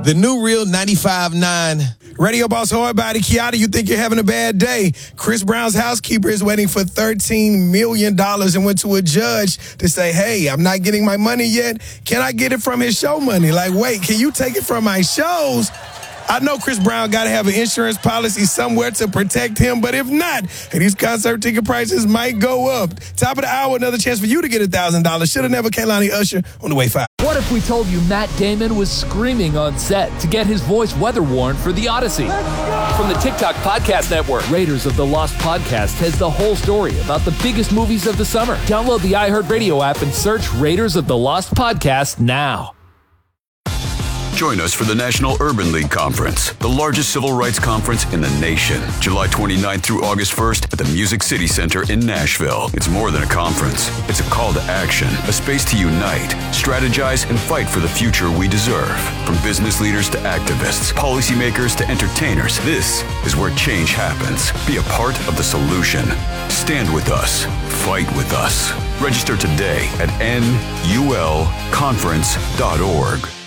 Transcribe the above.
The new Real 95.9. Radio boss Hardbody Kiata, you think you're having a bad day? Chris Brown's housekeeper is waiting for $13 million and went to a judge to say, hey, I'm not getting my money yet. Can I get it from his show money? Like, wait, can you take it from my shows? I know Chris Brown got to have an insurance policy somewhere to protect him, but if not, these concert ticket prices might go up. Top of the hour, another chance for you to get $1,000. Shoulda never Kehlani Usher on the way 5. What if we told you Matt Damon was screaming on set to get his voice weather-worn for The Odyssey? From the TikTok Podcast Network, Raiders of the Lost Podcast has the whole story about the biggest movies of the summer. Download the iHeartRadio app and search Raiders of the Lost Podcast now. Join us for the National Urban League Conference, the largest civil rights conference in the nation, July 29th through August 1st at the Music City Center in Nashville. It's more than a conference. It's a call to action, a space to unite, strategize, and fight for the future we deserve. From business leaders to activists, policymakers to entertainers, this is where change happens. Be a part of the solution. Stand with us. Fight with us. Register today at nulconference.org.